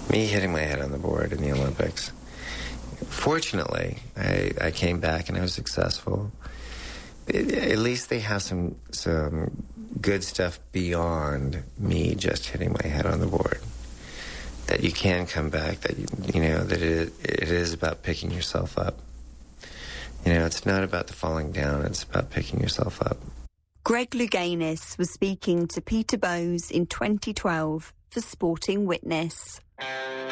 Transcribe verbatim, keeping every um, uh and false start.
Me hitting my head on the board in the Olympics. Fortunately, I, I came back and I was successful. It, at least they have some some good stuff beyond me just hitting my head on the board. That you can come back, that you, you know, that it, it is about picking yourself up. You know, it's not about the falling down, it's about picking yourself up. Greg Louganis was speaking to Peter Bowes in twenty twelve for Sporting Witness.